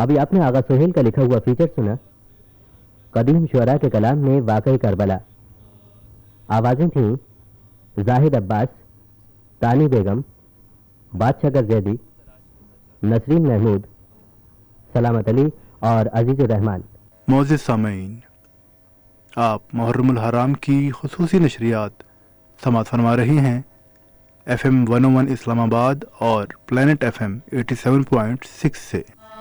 अभी आपने आगा सोहेल का लिखा हुआ फीचर सुना, कदीम शुअरा के कलाम में वाकई करबला। आवाज़ें थीं जाहिद अब्बास, तानी बेगम, बादशाह जैदी, नसरीन महमूद, सलामत अली और अजीजुर रहमान। मौज़िज़ सामीन, आप मुहर्रमुल हराम की खुसूसी नशरियात समाअत फरमा रही हैं FM 101 इस्लामाबाद और प्लैनेट FM 87.6 से।